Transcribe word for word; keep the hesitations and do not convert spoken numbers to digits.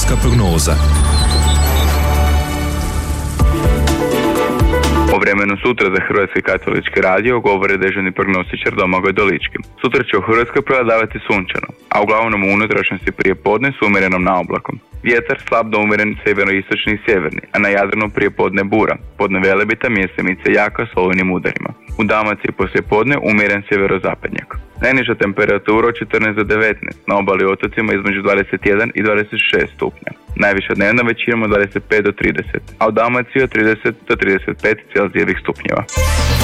horoskopska prognoza. O vremenu sutra za Hrvatski katolički radio govori dežurni prognostičar Domagoj Dolički. Sutra će u Hrvatskoj prevladavati sunčano, a uglavnom u unutrašnjosti prije podne s umjerenom naoblakom. Vjetar slab do umjeren sjeveroistočni i sjeverni, a na Jadranu prije podne bura, podne velebita mjesemice jaka s olujnim udarima. U Dalmaciji poslije podne umjeren sjeverozapadnjak. Najniža temperatura od četrnaest do devetnaest, na obali otocima između dvadeset jedan i dvadeset šest stupnja. Najviša dnevna većinom od dvadeset pet do trideset, a u Dalmaciji od trideset do trideset pet celzijevih stupnjeva.